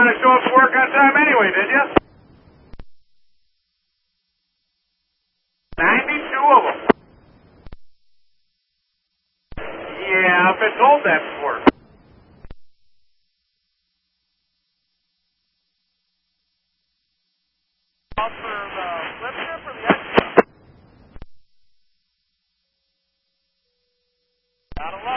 want to show up to work on time anyway, did you? 92 of them. Yeah, I've been told that before. For the flip trip or the extra? Not a lot.